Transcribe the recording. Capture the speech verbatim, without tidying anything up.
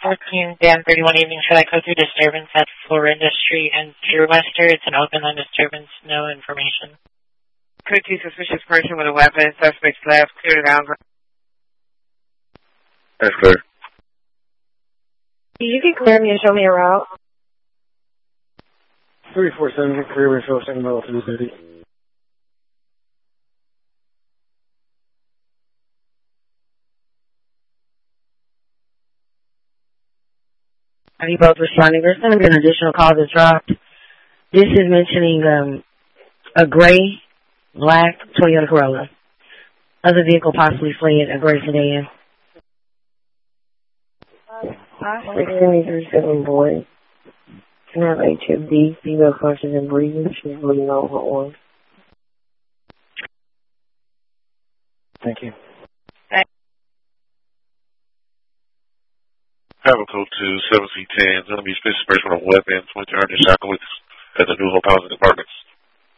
fourteen, Dan thirty-one evening. Should I go through disturbance at Florinda Street and Pier Wester? It's an open line disturbance, no information. Could see suspicious person with a weapon. Suspects left. Clear it out. That's clear. You can clear me and show me a route. three four seven, clear refill, second level to the city. Are you both responding? There's going to be an additional call that's dropped. This is mentioning um, a gray, black Toyota Corolla. Other vehicle possibly fled, a gray sedan. three seven boy. Can I have H F D, female conscious and breathing? She's bleeding on her arm. Thank you. Travel code to seven C ten. Going to be suspicious person with a weapon, twenty-two hundred Shackowitz at the New Hope Housing Apartments.